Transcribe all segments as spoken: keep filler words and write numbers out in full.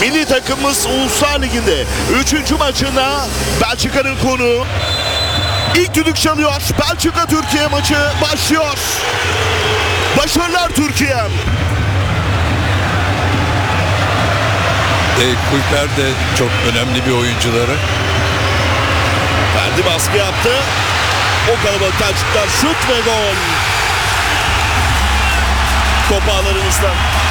Milli takımımız Uluslar Ligi'nde üçüncü maçına Belçika'nın konuğu. İlk düdük çalıyor. Belçika Türkiye maçı başlıyor. Başarılar Türkiye'm. E, Kulper de çok önemli bir oyuncuları. Ferdi baskı yaptı. O kalabalıktan çıktılar. Şut ve gol. Top ağlarımızda.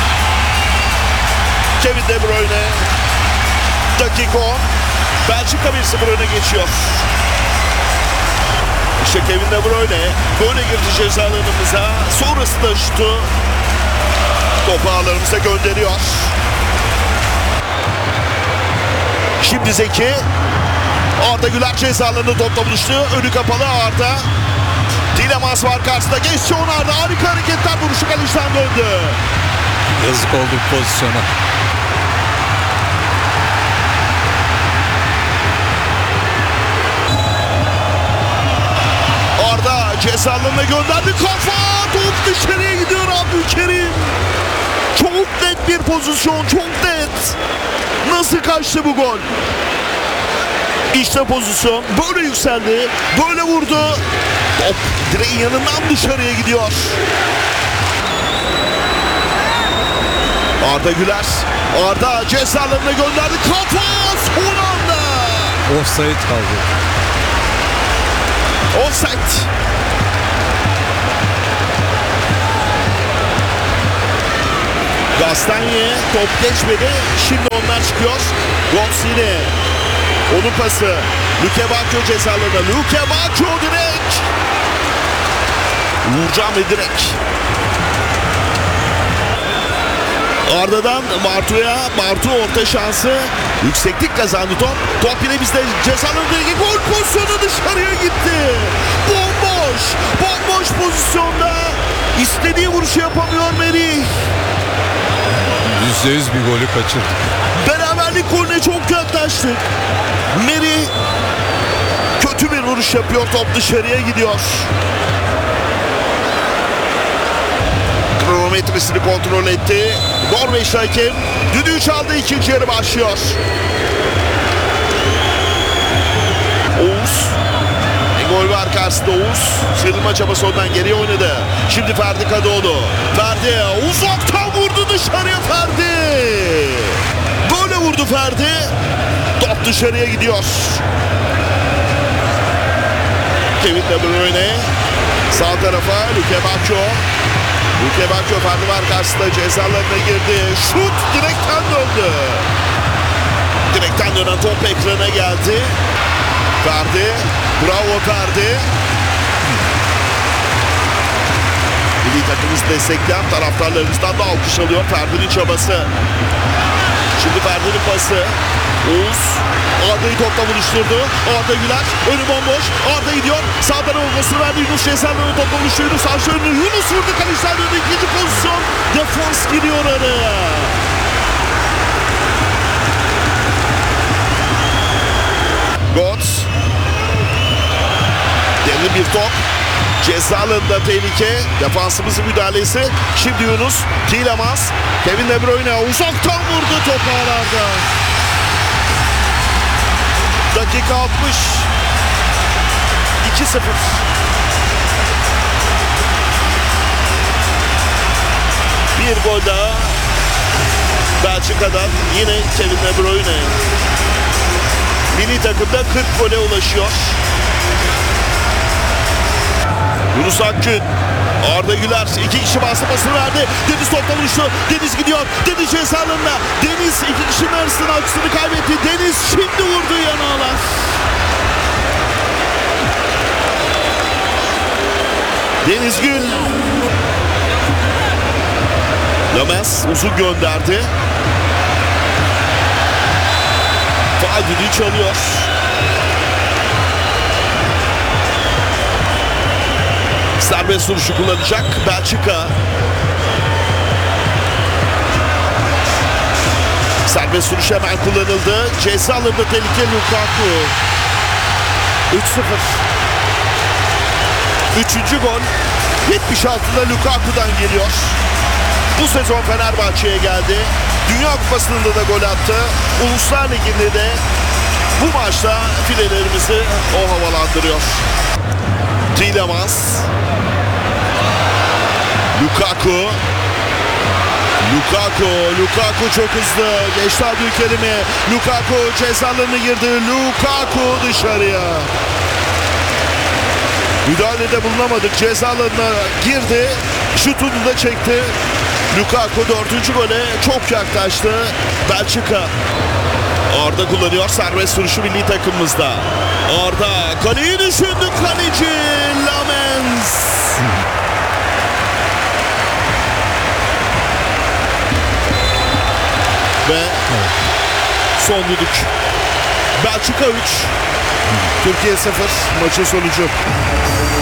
Kevin De Bruyne. Dakika on. Belçika bir sıfır öne geçiyor. İşte Kevin De Bruyne böyle girdi ceza alanımıza. Sonrasında şutu topu ağlarımıza gönderiyor. Şimdi Zeki. Arda Güler ceza alanında topla buluştu. Önü kapalı Arda. Tielemans var karşısında. Geçti on Arda. Harika hareketler, vuruşu kaleciden döndü. Yazık oldu pozisyona. Arda ceza alanına gönderdi. Kafa! Top dışarıya gidiyor Abdülkerim. Çok net bir pozisyon. Çok net. Nasıl kaçtı bu gol? İşte pozisyon. Böyle yükseldi. Böyle vurdu. Top direğin yanından dışarıya gidiyor. Arda Güler. Arda ceza alanına gönderdi. Kafa! Son anda. Offside kaldı. Offside. Gastanye top geçmedi. Şimdi onlar çıkıyor. Gonsine. Onun pası. Luke Bacchio ceza alanına. Luke Bacchio direkt. Vuracağım ve direkt. Arda'dan Bartu'ya. Bartu orta şansı. Yükseklik kazandı top. Top yine bizde ceza alanına. Gol pozisyonu dışarıya gitti. Bomboş. Bomboş pozisyonda. İstediği vuruşu yapamıyor Merih. Yüzde yüz bir golü kaçırdık. Beraberlik golüne çok yaklaştık. Merih kötü bir vuruş yapıyor. Top dışarıya gidiyor. Kronometresini kontrol etti. Norveç hakem düdüğü çaldı. İkinci yarı başlıyor. Oğuz. Bir gol var karşısında Oğuz. Sıyrılma çabası ondan geriye oynadı. Şimdi Ferdi Kadıoğlu. Ferdi uzaktan vurdu dışarıya Ferdi. Böyle vurdu Ferdi. Top dışarıya gidiyor. Kevin De Bruyne. Sağ tarafa Luke Bacchio. Luke Bacchio Ferdi var karşısında, cezalarına girdi. Şut direkten döndü. Direkten dönen top ekrana geldi. Ferdi. Bravo Ferdi. Milli takımımızı destekleyen taraftarlarımızdan da alkış alıyor Ferdi'nin çabası. Şimdi Ferdi'nin pası. Oğuz Arda'yı topla buluşturdu. Arda Güler önü bomboş. Arda gidiyor. Sağdan olmasını verdi. Yunus Cezalan'ı topla buluşturdu. Yunus aşağı önü. Yunus vurdu. Kaleciden döndü. İkinci pozisyon. Defans giriyor araya. Götze. Derin bir top. Ceza alanında tehlike. Defansımızın müdahalesi. Şimdi Yunus. Tielemans. Kevin De Bruyne uzaktan vurdu top ağlarda. Dakika altmış. iki sıfır. Bir gol daha Belçika'dan. Yine Kevin De Bruyne. Milli takımda kırk gole ulaşıyor. Yunus Akgün. Arda Güler iki kişi bastırmasını verdi. Deniz topla buluştu. Deniz gidiyor. Deniz ceza alanına. Deniz iki kişinin arasında akısını kaybetti. Deniz şimdi vurdu yanağlar. Deniz Gül. Lames uzun gönderdi. Faal düdüğü çalıyor. Serbest vuruşu kullanacak Belçika. Serbest vuruş hemen kullanıldı. Ceza alanında tehlike Lukaku. üç sıfır. Üçüncü gol yetmiş altıda Lukaku'dan geliyor. Bu sezon Fenerbahçe'ye geldi. Dünya Kupası'nda da gol attı. Uluslar Ligi'nde de bu maçta filelerimizi o havalandırıyor. Tielemans, Lukaku, Lukaku, Lukaku çok hızlı. Geçti Abdülkerim'i. Lukaku cezalarını girdi. Lukaku dışarıya. Müdahalede bulunamadık. Cezalarına girdi. Şutunu da çekti. Lukaku dördüncü gole çok yaklaştı. Belçika. Arda kullanıyor serbest vuruşu milli takımımızda. Arda kaleyi düşündü kaleci Lamens. Ve son düdük. Belçika üç, Türkiye sıfır maçın sonucu.